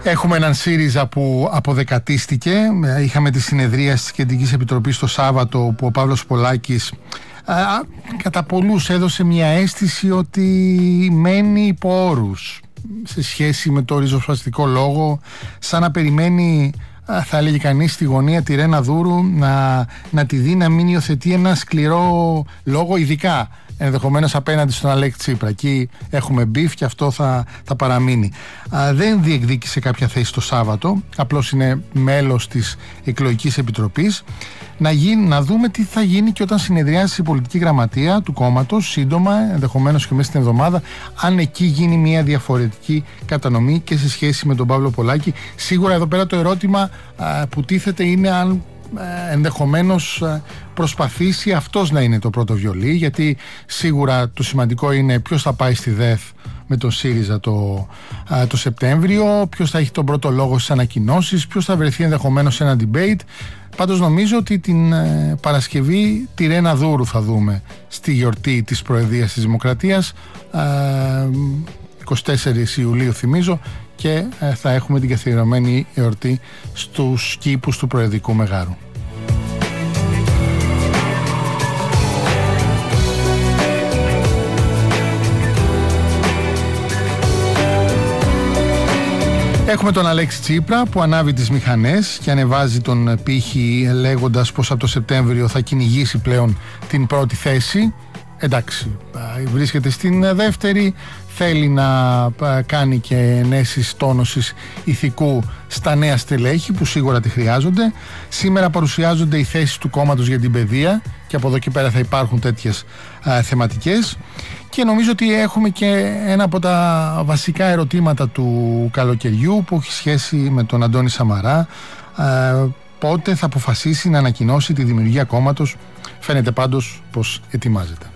Έχουμε έναν ΣΥΡΙΖΑ που αποδεκατίστηκε. Είχαμε τη συνεδρία της Κεντρικής Επιτροπής το Σάββατο που ο Παύλος Πολάκης κατά πολλούς έδωσε μια αίσθηση ότι μένει υπό όρους σε σχέση με το ριζοσπαστικό λόγο, σαν να περιμένει, θα έλεγε κανείς, στη γωνία τη Ρένα Δούρου να τη δει να μην υιοθετεί ένα σκληρό λόγο, ειδικά ενδεχομένως απέναντι στον Αλέξη Τσίπρα. Εκεί έχουμε μπιφ και αυτό θα παραμείνει. Δεν διεκδίκησε κάποια θέση το Σάββατο, απλώς είναι μέλος της Εκλογικής Επιτροπής. Να δούμε τι θα γίνει και όταν συνεδριάσει η πολιτική γραμματεία του κόμματος σύντομα, ενδεχομένως και μέσα στην εβδομάδα, αν εκεί γίνει μια διαφορετική κατανομή και σε σχέση με τον Παύλο Πολάκη. Σίγουρα εδώ πέρα το ερώτημα που τίθεται είναι αν ενδεχομένως προσπαθήσει αυτός να είναι το πρώτο βιολί, γιατί σίγουρα το σημαντικό είναι ποιος θα πάει στη ΔΕΘ με τον ΣΥΡΙΖΑ το Σεπτέμβριο, ποιος θα έχει τον πρώτο λόγο στις ανακοινώσεις, ποιος θα βρεθεί ενδεχομένως σε ένα debate. Πάντως νομίζω ότι την Παρασκευή τη Ρένα Δούρου θα δούμε στη γιορτή της Προεδρίας της Δημοκρατίας, 24 Ιουλίου θυμίζω, και θα έχουμε την καθιερωμένη εορτή στους κήπους του Προεδρικού Μεγάρου. Έχουμε τον Αλέξη Τσίπρα που ανάβει τις μηχανές και ανεβάζει τον πύχη λέγοντας πως από το Σεπτέμβριο θα κυνηγήσει πλέον την πρώτη θέση. Εντάξει, βρίσκεται στην δεύτερη, θέλει να κάνει και ενέσεις τόνωσης ηθικού στα νέα στελέχη που σίγουρα τη χρειάζονται. Σήμερα παρουσιάζονται οι θέσεις του κόμματος για την παιδεία και από εδώ και πέρα θα υπάρχουν τέτοιες θεματικές. Και νομίζω ότι έχουμε και ένα από τα βασικά ερωτήματα του καλοκαιριού που έχει σχέση με τον Αντώνη Σαμαρά. Πότε θα αποφασίσει να ανακοινώσει τη δημιουργία κόμματος? Φαίνεται πάντως πως ετοιμάζεται.